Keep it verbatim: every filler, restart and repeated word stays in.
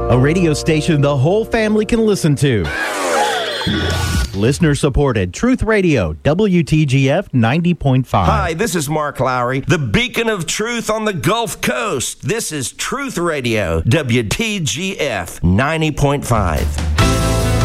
A radio station the whole family can listen to. Listener-supported Truth Radio, W T G F ninety point five. Hi, this is Mark Lowry, the beacon of truth on the Gulf Coast. This is Truth Radio, W T G F ninety point five.